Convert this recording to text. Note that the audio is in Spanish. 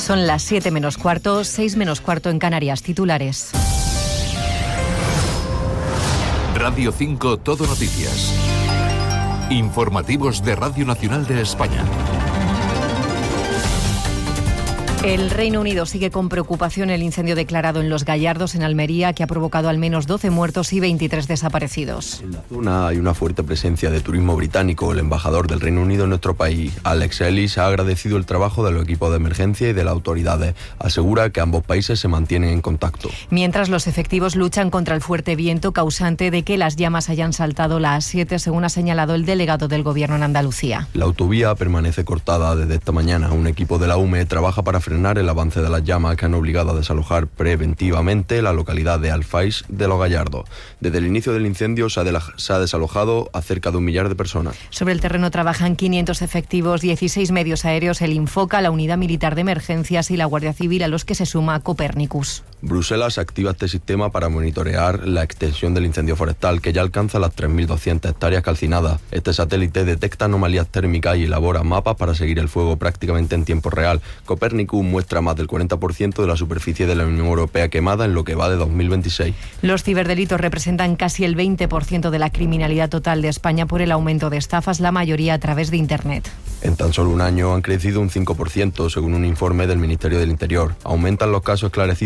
Son las 7 menos cuarto, 6 menos cuarto en Canarias. Titulares. Radio 5 Todo Noticias. Informativos de Radio Nacional de España. El Reino Unido sigue con preocupación el incendio declarado en Los Gallardos, en Almería, que ha provocado al menos 12 muertos y 23 desaparecidos. En la zona hay una fuerte presencia de turismo británico. El embajador del Reino Unido en nuestro país, Alex Ellis, ha agradecido el trabajo de los equipos de emergencia y de las autoridades. Asegura que ambos países se mantienen en contacto. Mientras, los efectivos luchan contra el fuerte viento causante de que las llamas hayan saltado la A7, según ha señalado el delegado del Gobierno en Andalucía. La autovía permanece cortada desde esta mañana. Un equipo de la UME trabaja para frenar el avance de las llamas que han obligado a desalojar preventivamente la localidad de Alfais de Los Gallardos. Desde el inicio del incendio se ha desalojado a cerca de 1 millar de personas. Sobre el terreno trabajan 500 efectivos, 16 medios aéreos, el Infoca, la Unidad Militar de Emergencias y la Guardia Civil, a los que se suma Copernicus. Bruselas activa este sistema para monitorear la extensión del incendio forestal, que ya alcanza las 3.200 hectáreas calcinadas. Este satélite detecta anomalías térmicas y elabora mapas para seguir el fuego prácticamente en tiempo real. Copernicus muestra más del 40% de la superficie de la Unión Europea quemada en lo que va de 2026. Los ciberdelitos representan casi el 20% de la criminalidad total de España por el aumento de estafas, la mayoría a través de Internet. En tan solo un año han crecido un 5%, según un informe del Ministerio del Interior. Aumentan los casos esclarecidos